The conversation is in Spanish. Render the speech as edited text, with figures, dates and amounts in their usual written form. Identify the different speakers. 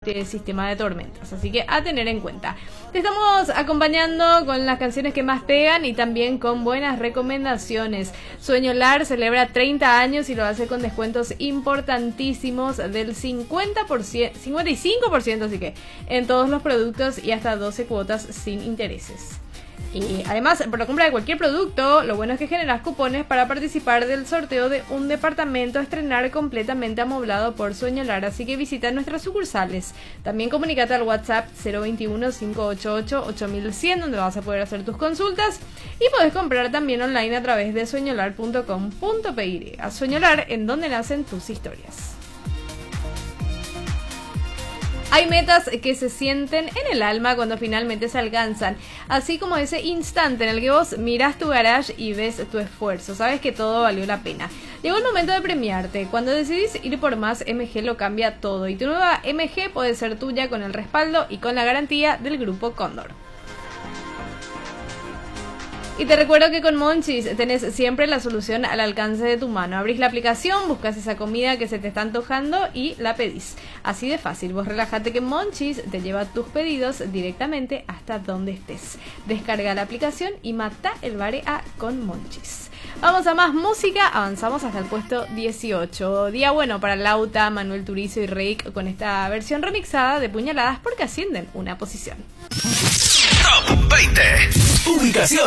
Speaker 1: este sistema de tormentas. Así que a tener en cuenta. Te estamos acompañando con las canciones que más pegan y también con buenas recomendaciones. Sueño Lar celebra 30 años y lo hace con descuentos importantísimos del 50%, 55%, así que en todos los productos y hasta 12 cuotas sin intereses. Y además, por la compra de cualquier producto, lo bueno es que generas cupones para participar del sorteo de un departamento a estrenar completamente amoblado por Sueño Lar. Así que visita nuestras sucursales. También comunícate al WhatsApp 021-588-8100, donde vas a poder hacer tus consultas. Y podés comprar también online a través de sueñolar.com.py. A Sueño Lar, en donde nacen tus historias. Hay metas que se sienten en el alma cuando finalmente se alcanzan, así como ese instante en el que vos mirás tu garage y ves tu esfuerzo, sabes que todo valió la pena. Llegó el momento de premiarte. Cuando decidís ir por más, MG lo cambia todo y tu nueva MG puede ser tuya con el respaldo y con la garantía del Grupo Cóndor. Y te recuerdo que con Monchis tenés siempre la solución al alcance de tu mano. Abrís la aplicación, buscas esa comida que se te está antojando y la pedís. Así de fácil. Vos relájate que Monchis te lleva tus pedidos directamente hasta donde estés. Descarga la aplicación y mata el barea con Monchis. Vamos a más música, avanzamos hasta el puesto 18. Día bueno para Lauta, Manuel Turizo y Reik con esta versión remixada de Puñaladas porque ascienden una posición.
Speaker 2: Top 20. Ubicación